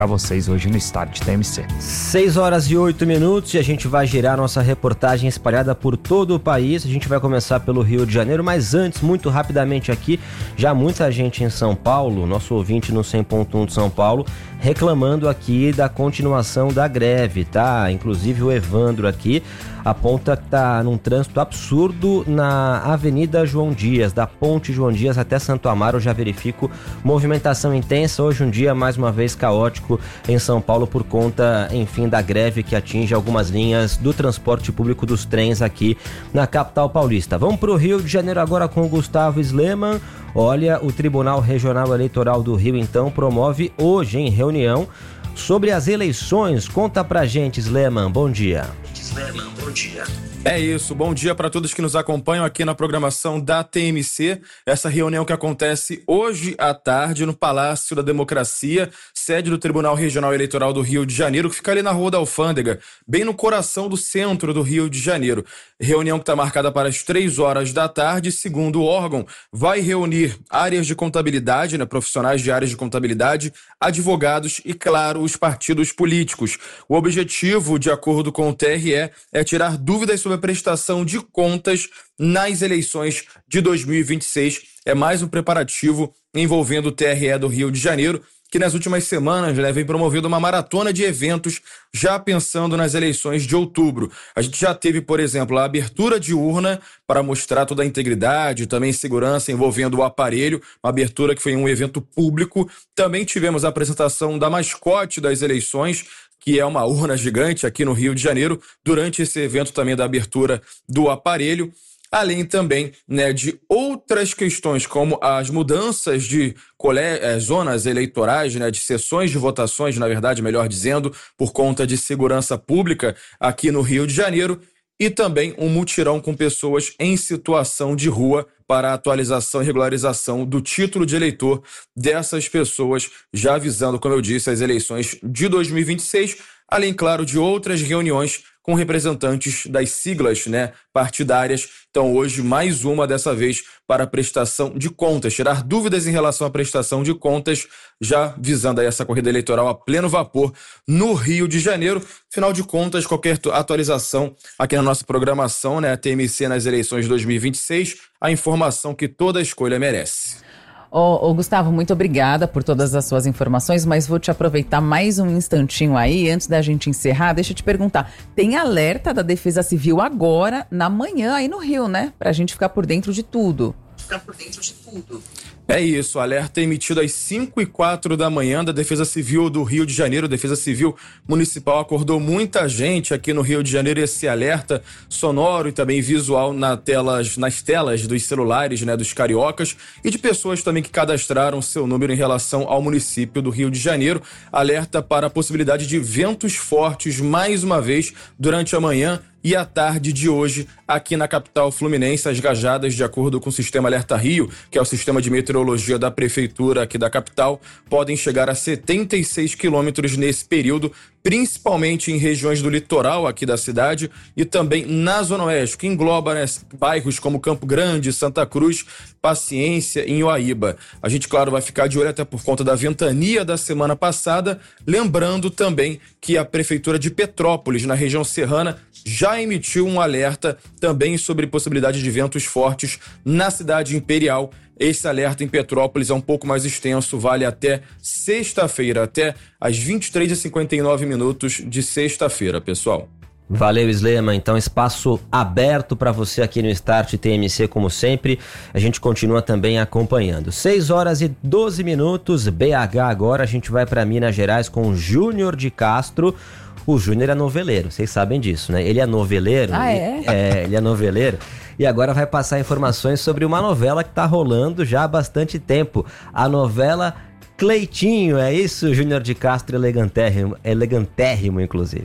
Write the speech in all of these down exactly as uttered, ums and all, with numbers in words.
para vocês hoje no Start T M C. seis horas e oito minutos e a gente vai girar nossa reportagem espalhada por todo o país. A gente vai começar pelo Rio de Janeiro, mas antes, muito rapidamente aqui, já muita gente em São Paulo, nosso ouvinte no cem ponto um de São Paulo, reclamando aqui da continuação da greve, tá? Inclusive o Evandro aqui aponta que tá num trânsito absurdo na Avenida João Dias, da Ponte João Dias até Santo Amaro. Eu já verifico movimentação intensa, hoje um dia mais uma vez caótico em São Paulo por conta, enfim, da greve que atinge algumas linhas do transporte público dos trens aqui na capital paulista. Vamos pro Rio de Janeiro agora com o Gustavo Sleman. Olha, o Tribunal Regional Eleitoral do Rio, então, promove hoje em reunião sobre as eleições. Conta pra gente, Sleman. Bom dia. Sleman, bom dia. É isso, bom dia para todos que nos acompanham aqui na programação da T M C. Essa reunião que acontece hoje à tarde no Palácio da Democracia, sede do Tribunal Regional Eleitoral do Rio de Janeiro, que fica ali na Rua da Alfândega, bem no coração do centro do Rio de Janeiro. Reunião que está marcada para as três horas da tarde. Segundo o órgão, vai reunir áreas de contabilidade, né, profissionais de áreas de contabilidade, advogados e, claro, os partidos políticos. O objetivo, de acordo com o T R E, é tirar dúvidas sobre a prestação de contas nas eleições de dois mil e vinte e seis. É mais um preparativo envolvendo o T R E do Rio de Janeiro, que nas últimas semanas, né, vem promovendo uma maratona de eventos já pensando nas eleições de outubro. A gente já teve, por exemplo, a abertura de urna para mostrar toda a integridade, também segurança envolvendo o aparelho, uma abertura que foi um evento público. Também tivemos a apresentação da mascote das eleições, que é uma urna gigante aqui no Rio de Janeiro, durante esse evento também da abertura do aparelho. Além também, né, de outras questões, como as mudanças de colé- eh, zonas eleitorais, né, de sessões de votações, na verdade, melhor dizendo, por conta de segurança pública aqui no Rio de Janeiro, e também um mutirão com pessoas em situação de rua para a atualização e regularização do título de eleitor dessas pessoas, já avisando, como eu disse, as eleições de dois mil e vinte e seis, além, claro, de outras reuniões com representantes das siglas, né, partidárias. Então, hoje, mais uma dessa vez para a prestação de contas, tirar dúvidas em relação à prestação de contas, já visando aí essa corrida eleitoral a pleno vapor no Rio de Janeiro. Afinal de contas, qualquer atualização aqui na nossa programação, né, a T M C nas eleições de dois mil e vinte e seis, a informação que toda escolha merece. Ô, ô, Gustavo, muito obrigada por todas as suas informações, mas vou te aproveitar mais um instantinho aí, antes da gente encerrar, deixa eu te perguntar, tem alerta da Defesa Civil agora, na manhã, aí no Rio, né? Pra gente ficar por dentro de tudo. Ficar por dentro de tudo. É isso, alerta emitido às cinco e quatro da manhã da Defesa Civil do Rio de Janeiro. A Defesa Civil Municipal acordou muita gente aqui no Rio de Janeiro. Esse alerta sonoro e também visual na telas, nas telas dos celulares, né, dos cariocas e de pessoas também que cadastraram seu número em relação ao município do Rio de Janeiro. Alerta para a possibilidade de ventos fortes mais uma vez durante a manhã e à tarde de hoje aqui na capital fluminense. As rajadas, de acordo com o Sistema Alerta Rio, que é o sistema de meteorologia da prefeitura aqui da capital, podem chegar a setenta e seis quilômetros nesse período, principalmente em regiões do litoral aqui da cidade e também na Zona Oeste, que engloba, né, bairros como Campo Grande, Santa Cruz, Paciência e Uaíba. A gente, claro, vai ficar de olho até por conta da ventania da semana passada, lembrando também que a Prefeitura de Petrópolis, na região serrana, já emitiu um alerta também sobre possibilidade de ventos fortes na cidade imperial. Esse alerta em Petrópolis é um pouco mais extenso, vale até sexta-feira, até às vinte e três e cinquenta e nove minutos de sexta-feira, pessoal. Valeu, Sleman. Então, espaço aberto para você aqui no Start T M C, como sempre. A gente continua também acompanhando. seis horas e doze minutos, B H agora. A gente vai para Minas Gerais com o Júnior de Castro. O Júnior é noveleiro, vocês sabem disso, né? Ele é noveleiro. Ah, é? É, ele é noveleiro. E agora vai passar informações sobre uma novela que tá rolando já há bastante tempo. A novela Cleitinho, é isso, Júnior de Castro, elegantérrimo, elegantérrimo, inclusive.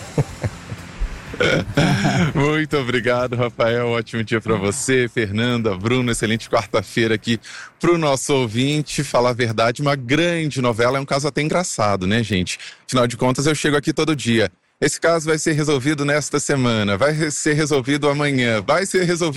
Muito obrigado, Rafael. Ótimo dia para você, Fernanda, Bruno. Excelente quarta-feira aqui pro nosso ouvinte. Falar a verdade, uma grande novela. É um caso até engraçado, né, gente? Afinal de contas, eu chego aqui todo dia. Esse caso vai ser resolvido nesta semana, vai ser resolvido amanhã, vai ser resolvido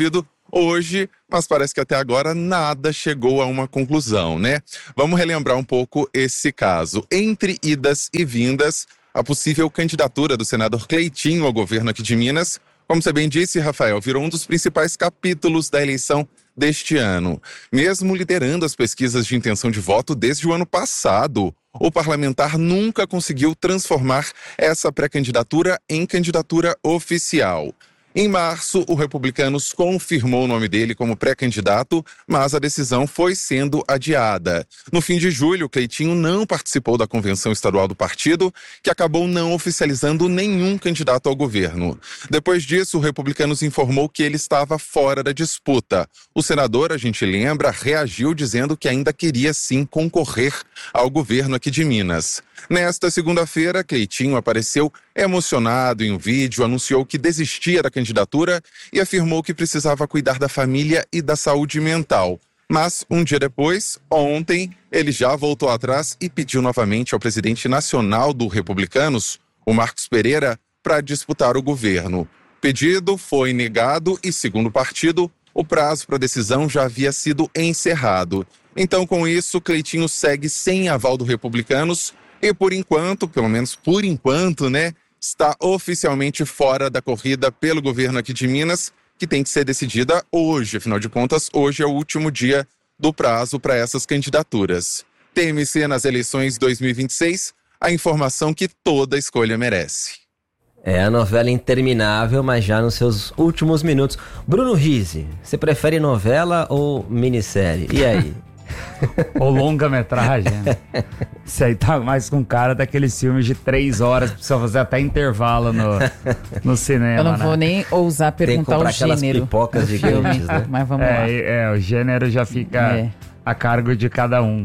hoje, mas parece que até agora nada chegou a uma conclusão, né? Vamos relembrar um pouco esse caso. Entre idas e vindas, a possível candidatura do senador Cleitinho ao governo aqui de Minas, como você bem disse, Rafael, virou um dos principais capítulos da eleição deste ano. Mesmo liderando as pesquisas de intenção de voto desde o ano passado, o parlamentar nunca conseguiu transformar essa pré-candidatura em candidatura oficial. Em março, o Republicanos confirmou o nome dele como pré-candidato, mas a decisão foi sendo adiada. No fim de julho, Cleitinho não participou da convenção estadual do partido, que acabou não oficializando nenhum candidato ao governo. Depois disso, o Republicanos informou que ele estava fora da disputa. O senador, a gente lembra, reagiu dizendo que ainda queria sim concorrer ao governo aqui de Minas. Nesta segunda-feira, Cleitinho apareceu emocionado em um vídeo, anunciou que desistia da candidatura e afirmou que precisava cuidar da família e da saúde mental. Mas, um dia depois, ontem, ele já voltou atrás e pediu novamente ao presidente nacional do Republicanos, o Marcos Pereira, para disputar o governo. O pedido foi negado e, segundo o partido, o prazo para a decisão já havia sido encerrado. Então, com isso, Cleitinho segue sem aval do Republicanos e, por enquanto, pelo menos por enquanto, né, está oficialmente fora da corrida pelo governo aqui de Minas, que tem que ser decidida hoje. Afinal de contas, hoje é o último dia do prazo para essas candidaturas. T M C nas eleições dois mil e vinte e seis, a informação que toda escolha merece. É a novela interminável, mas já nos seus últimos minutos. Bruno Rizzi, você prefere novela ou minissérie? E aí? Ou longa-metragem, né? Isso aí tá mais com cara daqueles filmes de três horas, precisa fazer até intervalo no, no cinema. Eu não né? vou nem ousar perguntar o gênero. Pipocas do filme, gigantes, né? Mas vamos é, lá. É, o gênero já fica É. a cargo de cada um.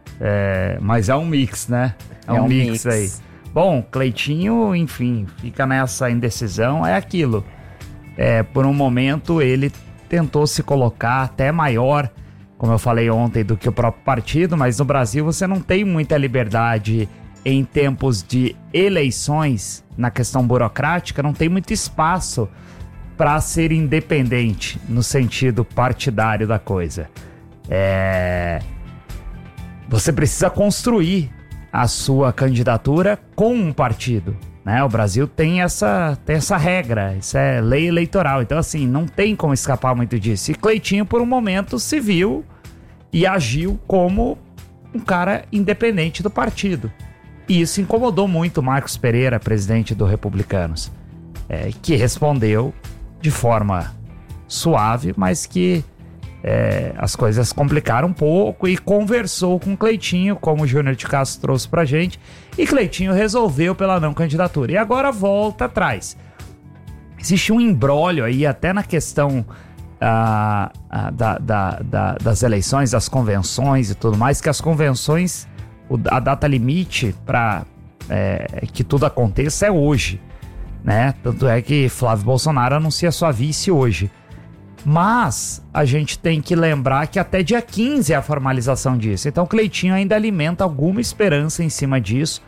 É, mas é um mix, né? É, É um, um mix, mix. aí. Bom, Cleitinho, enfim, fica nessa indecisão, é aquilo. É, por um momento ele tentou se colocar até maior, como eu falei ontem, do que o próprio partido, mas no Brasil você não tem muita liberdade em tempos de eleições, na questão burocrática, não tem muito espaço para ser independente no sentido partidário da coisa. É... Você precisa construir a sua candidatura com um partido, né? O Brasil tem essa, tem essa regra, isso é lei eleitoral, então assim, não tem como escapar muito disso. E Cleitinho, por um momento, se viu e agiu como um cara independente do partido. E isso incomodou muito o Marcos Pereira, presidente do Republicanos, é, que respondeu de forma suave, mas que é, as coisas complicaram um pouco e conversou com Cleitinho, como o Júnior de Castro trouxe pra gente, e Cleitinho resolveu pela não candidatura. E agora volta atrás. Existe um imbróglio aí até na questão ah, ah, da, da, da, das eleições, das convenções e tudo mais, que as convenções, o, a data limite para é, que tudo aconteça é hoje, né? Tanto é que Flávio Bolsonaro anuncia sua vice hoje. Mas a gente tem que lembrar que até dia quinze é a formalização disso. Então Cleitinho ainda alimenta alguma esperança em cima disso.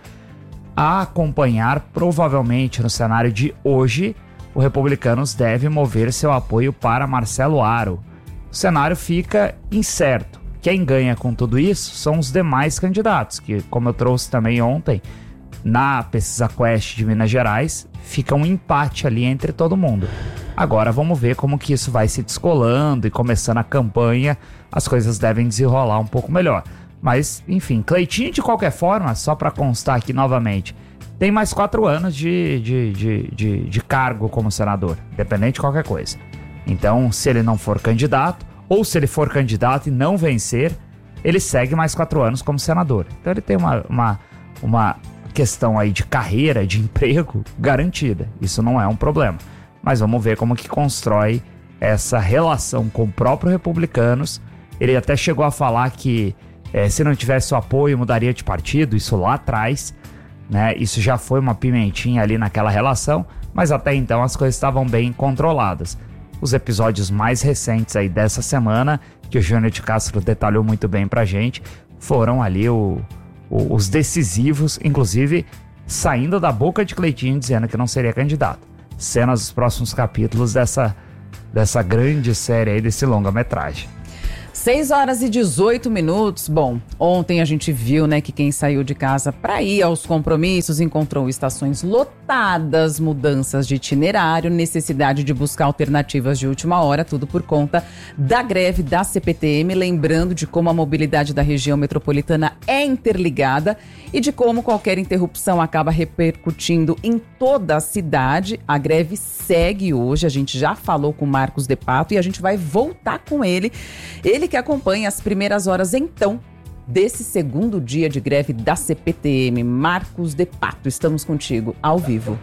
A acompanhar, provavelmente no cenário de hoje, o Republicanos deve mover seu apoio para Marcelo Aro. O cenário fica incerto. Quem ganha com tudo isso são os demais candidatos, que, como eu trouxe também ontem, na Pesquisa Quest de Minas Gerais, fica um empate ali entre todo mundo. Agora vamos ver como que isso vai se descolando e começando a campanha, as coisas devem desenrolar um pouco melhor. Mas, enfim, Cleitinho, de qualquer forma, só para constar aqui novamente, tem mais quatro anos de, de, de, de, de cargo como senador, independente de qualquer coisa. Então, se ele não for candidato, ou se ele for candidato e não vencer, ele segue mais quatro anos como senador. Então ele tem uma, uma, uma questão aí de carreira, de emprego garantida. Isso não é um problema. Mas vamos ver como que constrói essa relação com o próprio Republicanos. Ele até chegou a falar que é, se não tivesse o apoio, mudaria de partido, isso lá atrás, né? Isso já foi uma pimentinha ali naquela relação, mas até então as coisas estavam bem controladas. Os episódios mais recentes aí dessa semana, que o Júnior de Castro detalhou muito bem pra gente, foram ali o, o, os decisivos, inclusive saindo da boca de Cleitinho dizendo que não seria candidato. Cenas dos próximos capítulos dessa, dessa grande série aí, desse longa-metragem. seis horas e dezoito minutos. Bom, ontem a gente viu, né, que quem saiu de casa para ir aos compromissos encontrou estações lotadas, mudanças de itinerário, necessidade de buscar alternativas de última hora, tudo por conta da greve da C P T M. Lembrando de como a mobilidade da região metropolitana é interligada e de como qualquer interrupção acaba repercutindo em toda a cidade. A greve segue hoje, a gente já falou com o Marcos De Pato e a gente vai voltar com ele. Ele que acompanha as primeiras horas, então, desse segundo dia de greve da C P T M. Marcos De Pato, estamos contigo, ao vivo.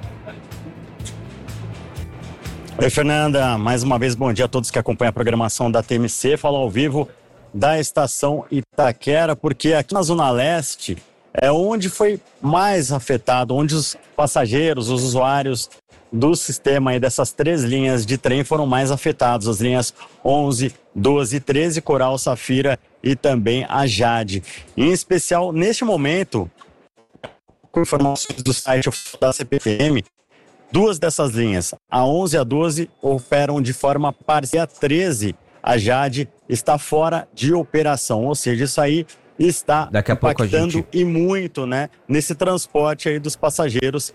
Oi, Fernanda. Mais uma vez, bom dia a todos que acompanham a programação da T M C. Falo ao vivo da estação Itaquera, porque aqui na Zona Leste é onde foi mais afetado, onde os passageiros, os usuários do sistema aí dessas três linhas de trem foram mais afetados, as linhas onze, doze e treze, Coral, Safira e também a Jade. Em especial, neste momento, com informações do site da C P T M, duas dessas linhas, a onze e a doze, operam de forma parcial. A treze, a Jade, está fora de operação, ou seja, isso aí está Daqui a impactando pouco a gente... e muito, né, nesse transporte aí dos passageiros.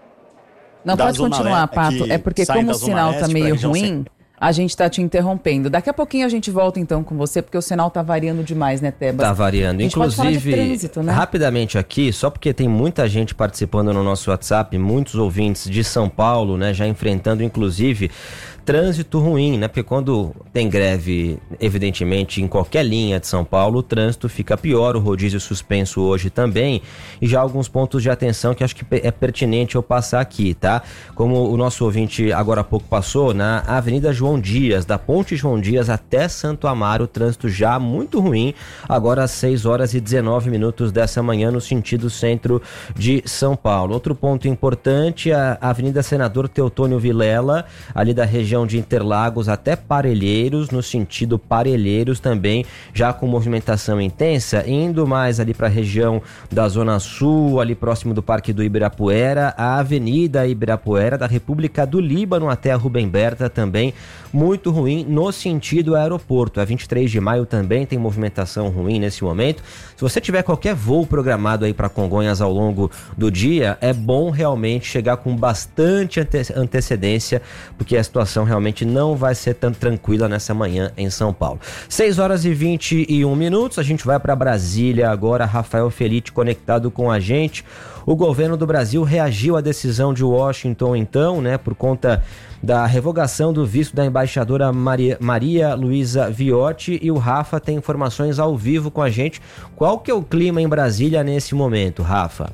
Não, pode continuar, Pato. É porque como o sinal tá meio ruim, a gente tá te interrompendo. Daqui a pouquinho a gente volta então com você, porque o sinal tá variando demais, né, Tebas? Tá variando. Inclusive, trânsito, né? Rapidamente aqui, só porque tem muita gente participando no nosso WhatsApp, muitos ouvintes de São Paulo, né, já enfrentando inclusive trânsito ruim, né? Porque quando tem greve, evidentemente, em qualquer linha de São Paulo, o trânsito fica pior, o rodízio suspenso hoje também, e já alguns pontos de atenção que acho que é pertinente eu passar aqui, tá? Como o nosso ouvinte agora há pouco passou, na Avenida João Dias, da Ponte João Dias até Santo Amaro, o trânsito já muito ruim, agora às seis horas e dezenove minutos dessa manhã, no sentido centro de São Paulo. Outro ponto importante, a Avenida Senador Teotônio Vilela, ali da região de Interlagos até Parelheiros, no sentido Parelheiros também, já com movimentação intensa, indo mais ali para a região da Zona Sul, ali próximo do Parque do Ibirapuera, a Avenida Ibirapuera, da República do Líbano até a Rubem Berta também, muito ruim no sentido aeroporto. A vinte e três de maio também tem movimentação ruim nesse momento. Se você tiver qualquer voo programado aí para Congonhas ao longo do dia, é bom realmente chegar com bastante ante- antecedência, porque a situação realmente não vai ser tão tranquila nessa manhã em São Paulo. seis horas e vinte e um minutos, a gente vai para Brasília agora. Rafael Felite conectado com a gente. O governo do Brasil reagiu à decisão de Washington, então, né, por conta da revogação do visto da embaixadora Maria, Maria Luísa Viotti, e o Rafa tem informações ao vivo com a gente. Qual que é o clima em Brasília nesse momento, Rafa?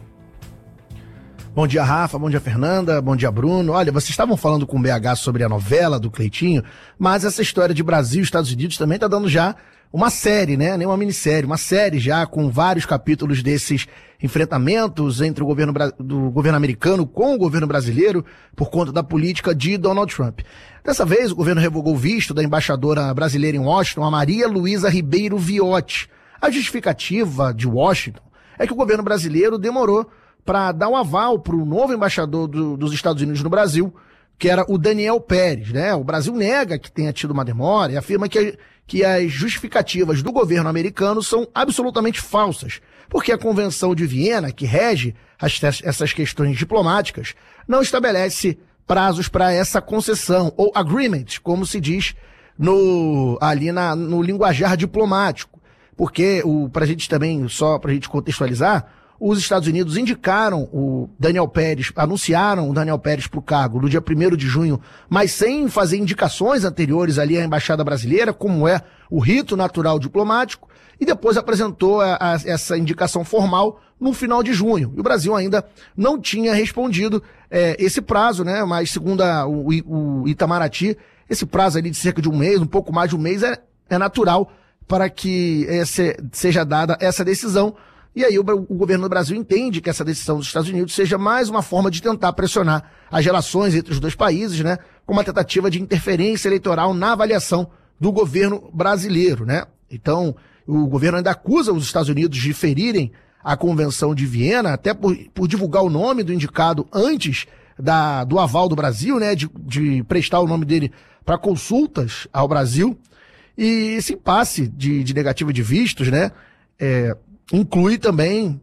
Bom dia, Rafa. Bom dia, Fernanda. Bom dia, Bruno. Olha, vocês estavam falando com o B H sobre a novela do Cleitinho, mas essa história de Brasil e Estados Unidos também tá dando já uma série, né? Nem uma minissérie, uma série já com vários capítulos desses enfrentamentos entre o governo do governo americano com o governo brasileiro por conta da política de Donald Trump. Dessa vez, o governo revogou o visto da embaixadora brasileira em Washington, a Maria Luísa Ribeiro Viotti. A justificativa de Washington é que o governo brasileiro demorou para dar um aval para o novo embaixador do, dos Estados Unidos no Brasil, que era o Daniel Pérez, né? O Brasil nega que tenha tido uma demora e afirma que, que as justificativas do governo americano são absolutamente falsas, porque a Convenção de Viena, que rege as, essas questões diplomáticas, não estabelece prazos para essa concessão, ou agreement, como se diz no, ali na, no linguajar diplomático. Porque, para a gente também, só para a gente contextualizar, os Estados Unidos indicaram o Daniel Pérez, anunciaram o Daniel Pérez para o cargo no dia primeiro de junho, mas sem fazer indicações anteriores ali à Embaixada Brasileira, como é o rito natural diplomático, e depois apresentou a, a, essa indicação formal no final de junho. E o Brasil ainda não tinha respondido é, esse prazo, né? Mas segundo a, o, o Itamaraty, esse prazo ali de cerca de um mês, um pouco mais de um mês, é, é natural para que esse, seja dada essa decisão. E aí o, o governo do Brasil entende que essa decisão dos Estados Unidos seja mais uma forma de tentar pressionar as relações entre os dois países, né? Com uma tentativa de interferência eleitoral na avaliação do governo brasileiro, né? Então, o governo ainda acusa os Estados Unidos de ferirem a Convenção de Viena, até por, por divulgar o nome do indicado antes da, do aval do Brasil, né? De, de prestar o nome dele para consultas ao Brasil. E esse impasse de, de negativa de vistos, né, é, inclui também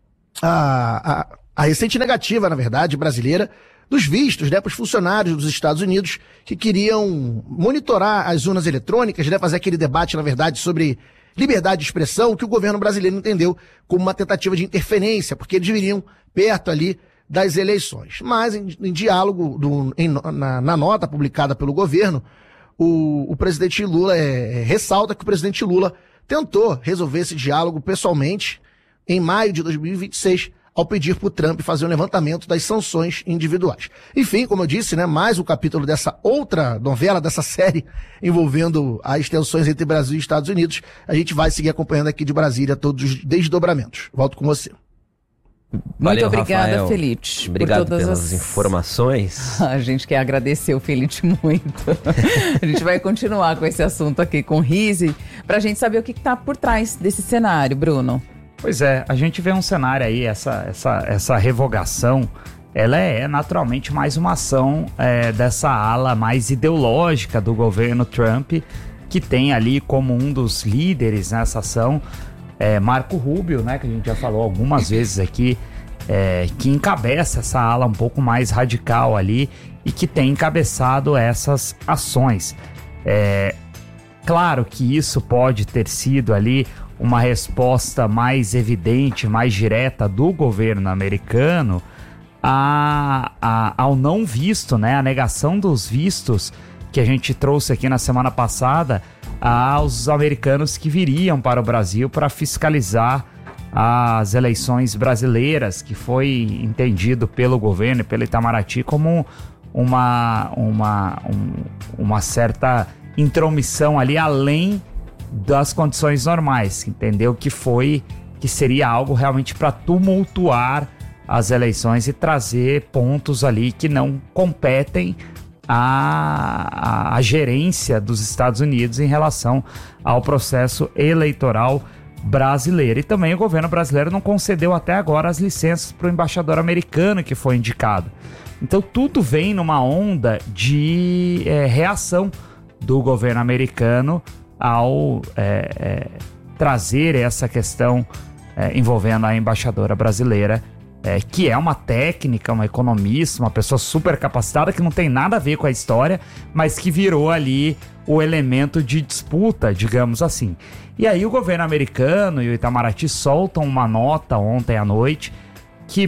a, a, a recente negativa, na verdade, brasileira, dos vistos, né, para os funcionários dos Estados Unidos que queriam monitorar as urnas eletrônicas, né, fazer aquele debate, na verdade, sobre liberdade de expressão, que o governo brasileiro entendeu como uma tentativa de interferência, porque eles viriam perto ali das eleições. Mas, em, em diálogo, do, em, na, na nota publicada pelo governo, o, o presidente Lula é, é, ressalta que o presidente Lula tentou resolver esse diálogo pessoalmente em maio de dois mil e vinte e seis, ao pedir para o Trump fazer um levantamento das sanções individuais. Enfim, como eu disse, né, mais um capítulo dessa outra novela, dessa série envolvendo as tensões entre Brasil e Estados Unidos. A gente vai seguir acompanhando aqui de Brasília todos os desdobramentos. Volto com você. Muito Valeu, obrigada, Rafael. Felite. Obrigado por todas pelas as informações. A gente quer agradecer o Felite muito. A gente vai continuar com esse assunto aqui com o Rizzi, pra gente saber o que está por trás desse cenário, Bruno. Pois é, a gente vê um cenário aí, essa, essa, essa revogação, ela é naturalmente mais uma ação é, dessa ala mais ideológica do governo Trump, que tem ali como um dos líderes nessa ação, é, Marco Rubio, né, que a gente já falou algumas vezes aqui, é, que encabeça essa ala um pouco mais radical ali e que tem encabeçado essas ações. É, claro que isso pode ter sido ali uma resposta mais evidente, mais direta do governo americano a, a, ao não visto, né, a negação dos vistos que a gente trouxe aqui na semana passada aos americanos que viriam para o Brasil para fiscalizar as eleições brasileiras, que foi entendido pelo governo e pelo Itamaraty como uma, uma, um, uma certa intromissão ali além das condições normais, entendeu? Que foi, que seria algo realmente para tumultuar as eleições e trazer pontos ali que não competem à, à, à gerência dos Estados Unidos em relação ao processo eleitoral brasileiro. E também o governo brasileiro não concedeu até agora as licenças para o embaixador americano que foi indicado. Então tudo vem numa onda de é, reação do governo americano ao é, é, trazer essa questão é, envolvendo a embaixadora brasileira, é, que é uma técnica, uma economista, uma pessoa super capacitada, que não tem nada a ver com a história, mas que virou ali o elemento de disputa, digamos assim. E aí o governo americano e o Itamaraty soltam uma nota ontem à noite, que,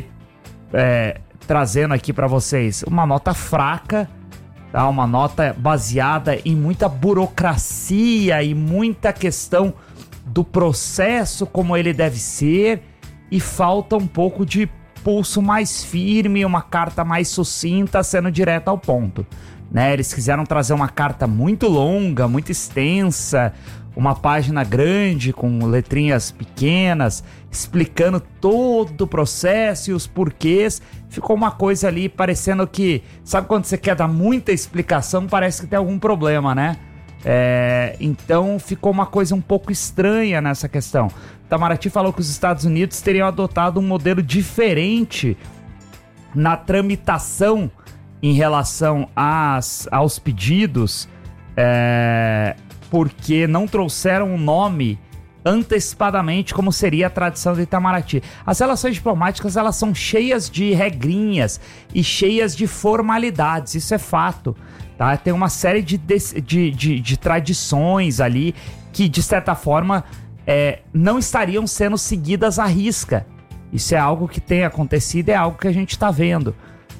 é, trazendo aqui para vocês, uma nota fraca, tá? Uma nota baseada em muita burocracia e muita questão do processo como ele deve ser, e falta um pouco de pulso mais firme, uma carta mais sucinta, sendo direta ao ponto, né? Eles quiseram trazer uma carta muito longa, muito extensa, uma página grande com letrinhas pequenas, explicando todo o processo e os porquês. Ficou uma coisa ali parecendo que, sabe quando você quer dar muita explicação, parece que tem algum problema, né? É, então ficou uma coisa um pouco estranha nessa questão. Itamaraty falou que os Estados Unidos teriam adotado um modelo diferente na tramitação em relação às, aos pedidos, é, porque não trouxeram um nome antecipadamente, como seria a tradição do Itamaraty. As relações diplomáticas, elas são cheias de regrinhas e cheias de formalidades, isso é fato, tá? Tem uma série de, de, de, de tradições ali que, de certa forma, é, não estariam sendo seguidas à risca. Isso é algo que tem acontecido, é algo que a gente está vendo.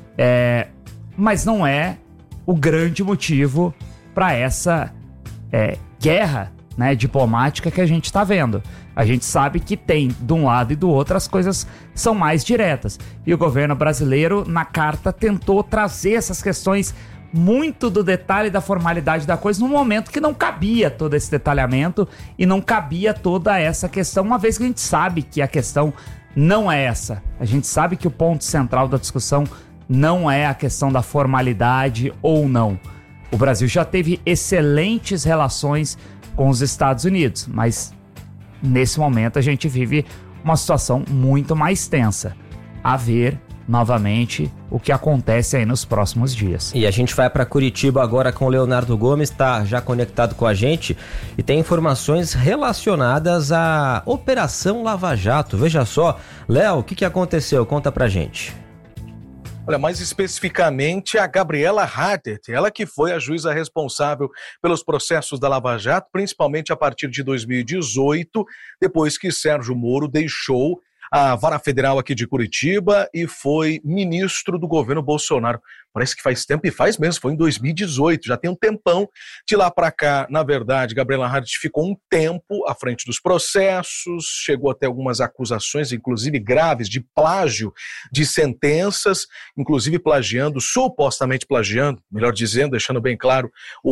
É, mas não é o grande motivo para essa é, guerra, né, diplomática que a gente está vendo. A gente sabe que tem, de um lado e do outro, as coisas são mais diretas. E o governo brasileiro, na carta, tentou trazer essas questões muito do detalhe, da formalidade da coisa, num momento que não cabia todo esse detalhamento e não cabia toda essa questão, uma vez que a gente sabe que a questão não é essa. A gente sabe que o ponto central da discussão não é a questão da formalidade ou não. O Brasil já teve excelentes relações com os Estados Unidos, mas nesse momento a gente vive uma situação muito mais tensa. A ver novamente o que acontece aí nos próximos dias. E a gente vai para Curitiba agora com o Leonardo Gomes, está já conectado com a gente e tem informações relacionadas à Operação Lava Jato. Veja só, Léo, o que, que aconteceu? Conta pra gente. Olha, mais especificamente a Gabriela Hardet, ela que foi a juíza responsável pelos processos da Lava Jato, principalmente a partir de dois mil e dezoito, depois que Sérgio Moro deixou a Vara Federal aqui de Curitiba e foi ministro do governo Bolsonaro. Parece que faz tempo, e faz mesmo, foi em dois mil e dezoito, já tem um tempão. De lá para cá, na verdade, Gabriela Hardet ficou um tempo à frente dos processos, chegou até algumas acusações, inclusive graves, de plágio de sentenças, inclusive plagiando, supostamente plagiando, melhor dizendo, deixando bem claro,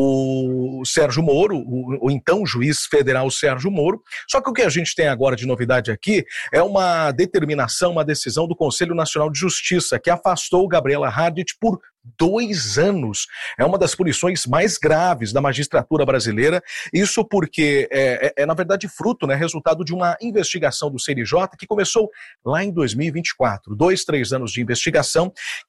o Sérgio Moro, o, o então juiz federal Sérgio Moro. Só que o que a gente tem agora de novidade aqui é uma determinação, uma decisão do Conselho Nacional de Justiça, que afastou Gabriela Hardet por dois anos. É uma das punições mais graves da magistratura brasileira, isso porque é, é, é na verdade fruto, né, resultado de uma investigação do C N J que começou lá em dois mil e vinte e quatro, dois, três anos de investigação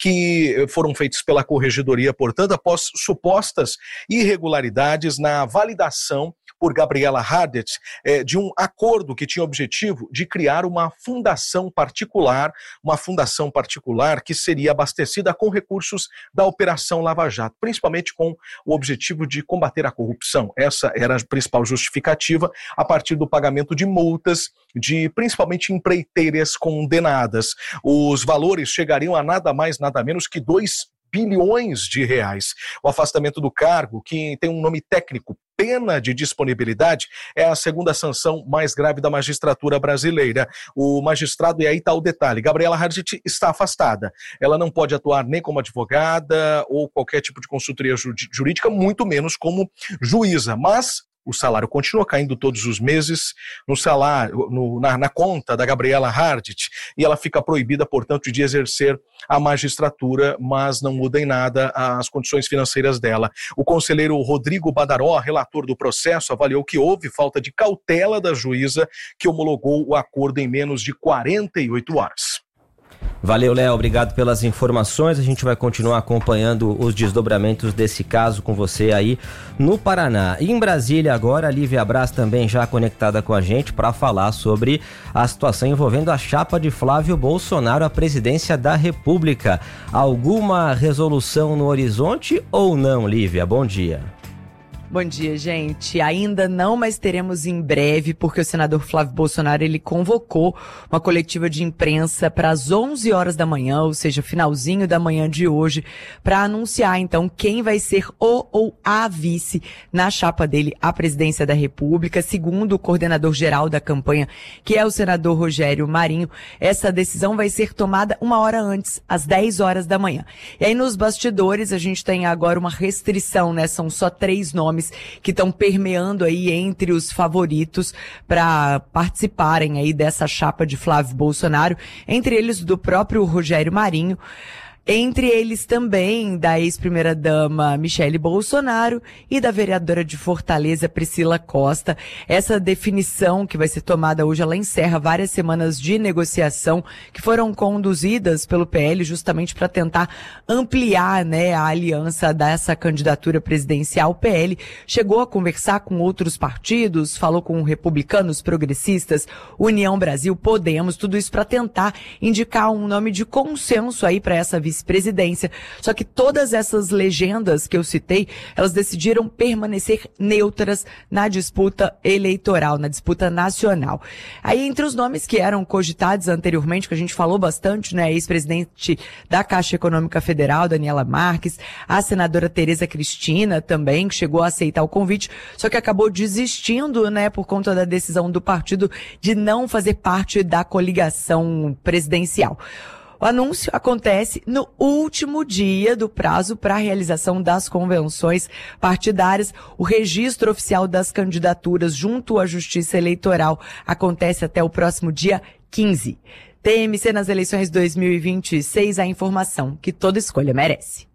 que foram feitos pela Corregedoria, portanto, após supostas irregularidades na validação por Gabriela Hardet é, de um acordo que tinha o objetivo de criar uma fundação particular, uma fundação particular que seria abastecida com recursos da Operação Lava Jato, principalmente com o objetivo de combater a corrupção. Essa era a principal justificativa, a partir do pagamento de multas de principalmente empreiteiras condenadas. Os valores chegariam a nada mais, nada menos que dois bilhões de reais. O afastamento do cargo, que tem um nome técnico, pena de disponibilidade, é a segunda sanção mais grave da magistratura brasileira. O magistrado, e aí está o detalhe, Gabriela Hardet está afastada. Ela não pode atuar nem como advogada ou qualquer tipo de consultoria jurídica, muito menos como juíza, mas o salário continua caindo todos os meses no salário, no, na, na conta da Gabriela Hardet, e ela fica proibida, portanto, de exercer a magistratura, mas não muda em nada as condições financeiras dela. O conselheiro Rodrigo Badaró, relator do processo, avaliou que houve falta de cautela da juíza, que homologou o acordo em menos de quarenta e oito horas. Valeu, Léo, obrigado pelas informações. A gente vai continuar acompanhando os desdobramentos desse caso com você aí no Paraná. E em Brasília agora, a Lívia Braz também já conectada com a gente para falar sobre a situação envolvendo a chapa de Flávio Bolsonaro à presidência da República. Alguma resolução no horizonte ou não, Lívia? Bom dia. Bom dia, gente. Ainda não, mas teremos em breve, porque o senador Flávio Bolsonaro, ele convocou uma coletiva de imprensa para as onze horas da manhã, ou seja, finalzinho da manhã de hoje, para anunciar, então, quem vai ser o ou a vice na chapa dele à presidência da República. Segundo o coordenador geral da campanha, que é o senador Rogério Marinho, essa decisão vai ser tomada uma hora antes, às dez horas da manhã. E aí, nos bastidores, a gente tem agora uma restrição, né? São só três nomes que estão permeando aí entre os favoritos para participarem aí dessa chapa de Flávio Bolsonaro, entre eles do próprio Rogério Marinho, entre eles também da ex-primeira-dama Michele Bolsonaro e da vereadora de Fortaleza, Priscila Costa. Essa definição que vai ser tomada hoje, ela encerra várias semanas de negociação que foram conduzidas pelo P L justamente para tentar ampliar, né, a aliança dessa candidatura presidencial. O P L chegou a conversar com outros partidos, falou com republicanos, progressistas, União Brasil, Podemos, tudo isso para tentar indicar um nome de consenso aí para essa vice vice-presidência. Só que todas essas legendas que eu citei, elas decidiram permanecer neutras na disputa eleitoral, na disputa nacional. Aí, entre os nomes que eram cogitados anteriormente, que a gente falou bastante, né, a ex-presidente da Caixa Econômica Federal, Daniela Marques, a senadora Tereza Cristina também, que chegou a aceitar o convite, só que acabou desistindo, né, por conta da decisão do partido de não fazer parte da coligação presidencial. O anúncio acontece no último dia do prazo para a realização das convenções partidárias. O registro oficial das candidaturas junto à Justiça Eleitoral acontece até o próximo dia quinze. T M C nas eleições dois mil e vinte e seis, a informação que toda escolha merece.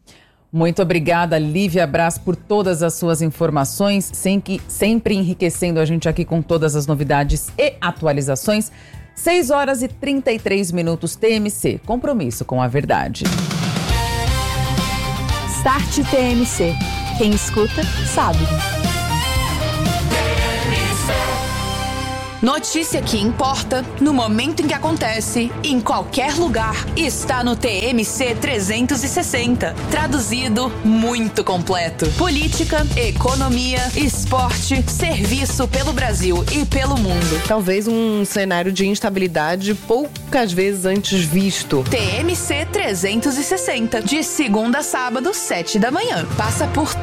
Muito obrigada, Lívia Braz, por todas as suas informações, sempre enriquecendo a gente aqui com todas as novidades e atualizações. seis horas e trinta e três minutos. T M C, compromisso com a verdade. Start T M C. Quem escuta, sabe. Notícia que importa, no momento em que acontece, em qualquer lugar, está no T M C trezentos e sessenta. Traduzido, muito completo. Política, economia, esporte, serviço pelo Brasil e pelo mundo. Talvez um cenário de instabilidade poucas vezes antes visto. T M C trezentos e sessenta, de segunda a sábado, sete da manhã. Passa por